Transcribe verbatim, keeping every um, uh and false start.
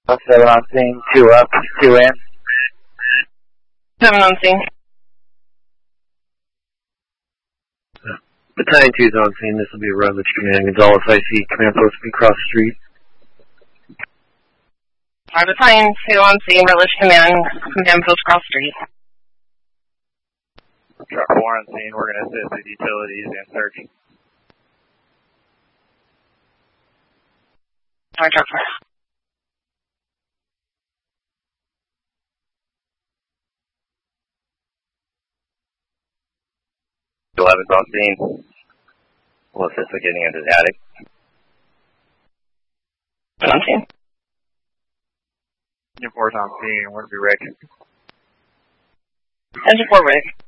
seven on scene, two up, two in. Seven on scene. Battalion two's on scene. This will be a Rutledge Command. Gonzales I C. Command post will be across the street. Our Battalion two on scene, Rutledge Command, command post cross street. Truck four on scene, we're going to assist with utilities and search. Sorry, truck four. eleven's on scene. We'll assist with getting into the attic. On scene. Engine four's on scene, we're going to be Rick. Engine four, Rick.